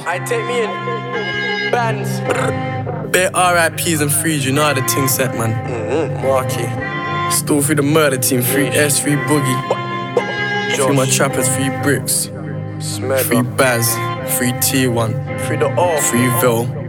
I take me in. Bands. Bare RIPs and frees, you know how the ting set, man. Marky. Stole through the murder team, 3S, 3 Boogie. Free my trappers, 3 bricks. 3 Baz, 3 T1. 3 the off. 3 Vel.